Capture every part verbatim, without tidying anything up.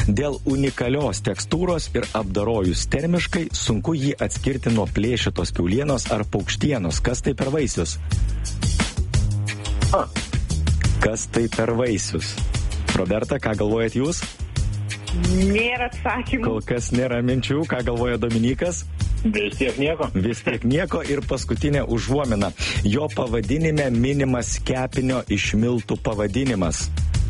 Dėl unikalios tekstūros ir apdarojus termiškai sunku jį atskirti nuo plėšytos kiaulienos ar paukštienos. Kas tai per vaisius? A. Kas tai per vaisius? Roberta, ką galvojat jūs? Nėra atsakymų. Kol kas nėra minčių. Ką galvoja Dominikas? Vis tiek nieko. Vis tiek nieko ir paskutinė užuomina. Jo pavadinime minimas kepinio iš miltų pavadinimas.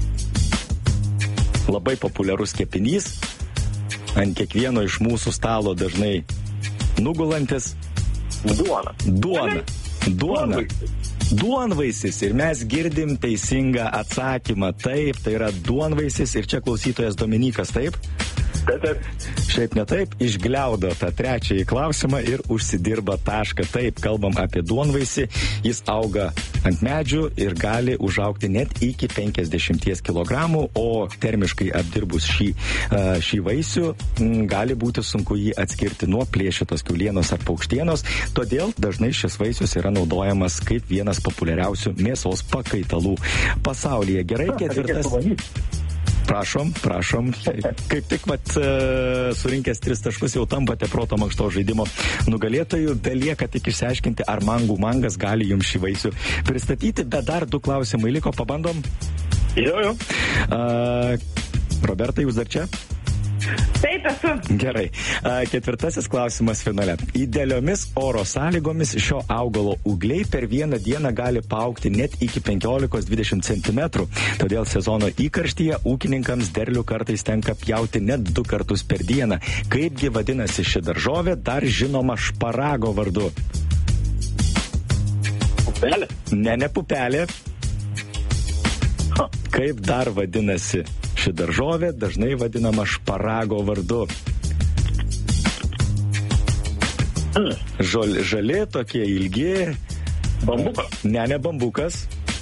Labai populiarus kepinys. Ant kiekvieno iš mūsų stalo dažnai nugulantis. Duona. Duona. Duona. Duonvaisis. Ir mes girdim teisingą atsakymą. Taip, tai yra duonvaisis. Ir čia klausytojas Dominikas, taip? Taip, taip. Šiaip ne taip, išgliaudo tą trečiąjį klausimą ir užsidirba tašką. Taip, kalbam apie duonvaisį. Jis auga ant medžių ir gali užaugti net iki penkiasdešimt kilogramų, o termiškai apdirbus šį, šį vaisių m, gali būti sunku jį atskirti nuo plėšytos kiaulienos ar paukštienos. Todėl dažnai šis vaisius yra naudojamas kaip vienas populiariausių mėsos pakaitalų pasaulyje. Gerai, ketvirtas. Prašom, prašom. Kaip tik vat, surinkęs tris taškus jau tampate proto mankštos žaidimo nugalėtojų. Belieka tik išsiaiškinti, ar mangų mangas gali jums šį vaisių pristatyti, bet dar du klausimai liko, pabandom. Jo, jo. Uh, Roberta, jūs dar čia? Taip, esu. Gerai. Ketvirtasis klausimas finale. Idealiomis oro sąlygomis šio augalo ūgliai per vieną dieną gali paaugti net iki penkiolika dvidešimt centimetrų. Todėl sezono įkarštyje ūkininkams derlių kartais tenka pjauti net du kartus per dieną. Kaipgi vadinasi ši daržovė, dar žinoma šparago vardu? Pupelė? Ne, ne pupelė. Kaip dar vadinasi ši daržovė, dažnai vadinama šparago vardu? Žol, žali, tokie ilgi. Bambukas? Ne, ne bambukas.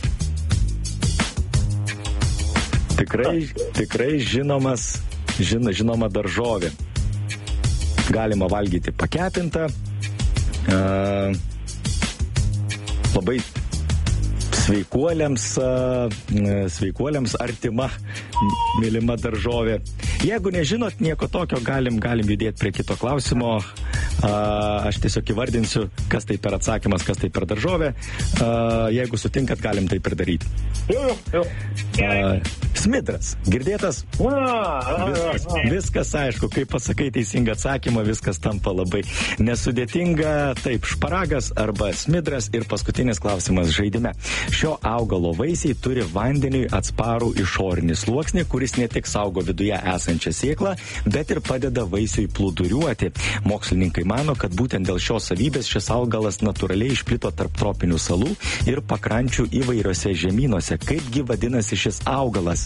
Tikrai, tikrai žinomas, žin, žinoma daržovė. Galima valgyti pakepintą. Uh, labai sveikuoliams, sveikuoliams artima, mylima daržovė. Jeigu nežinot nieko tokio, galim, galim judėti prie kito klausimo. Aš tiesiog įvardinsiu, kas tai per atsakymas, kas tai per daržovė. Jeigu sutinkat, galim tai pridaryti. Jo, jo, jo. Smidras. Girdėtas? Viskas, viskas aišku, kai pasakai teisingą atsakymą, viskas tampa labai nesudėtinga. Taip, šparagas arba smidras. Ir paskutinis klausimas žaidime. Šio augalo vaisiai turi vandeniui atsparų išorinį sluoksnį, kuris ne tik saugo viduje esančią sėklą, bet ir padeda vaisiui plūduriuoti. Mokslininkai mano, kad būtent dėl šios savybės šis augalas natūraliai išplito tarp tropinių salų ir pakrančių įvairiose žemynuose. Kaipgi vadinasi šis augalas?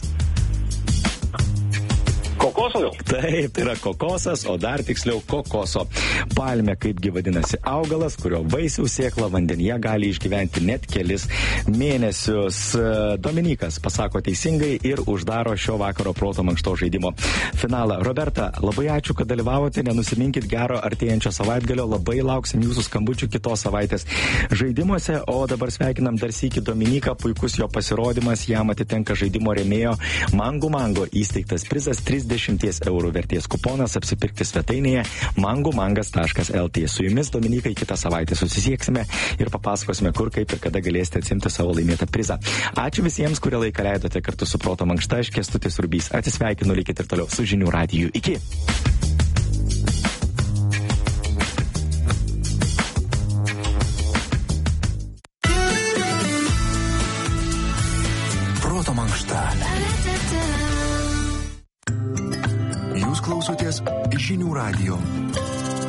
Kokoso jau? Taip, tai yra kokosas, o dar tiksliau kokoso palmė, kaipgi vadinasi augalas, kurio vaisiaus sėkla vandenyje gali išgyventi net kelis mėnesius. Dominikas pasako teisingai ir uždaro šio vakaro proto mankštos žaidimo finalą. Roberta, labai ačiū, kad dalyvavote, nenusiminkit gero artėjančio savaitgalio, labai lauksim jūsų skambučių kitos savaitės žaidimuose, o dabar sveikinam dar sykį Dominiką, puikus jo pasirodymas, jam atitenka žaidimo rėmėjo Mango Mango įsteigtas prizas trisdešimt eurų vertės kuponas apsipirkti svetainėje mangomangas taškas lt. Su jumis, Dominikai, kitą savaitę susisieksime ir papasakosime, kur, kaip ir kada galėsite atsimti savo laimėtą prizą. Ačiū visiems, kurie laiką leidote kartu su Proto mankšta. Aš Kęstutis Urbys. Atsisveikinu, likit ir toliau su Žinių radiju. Iki! Proto mankšta. Jūs klausotės Žinių radijo.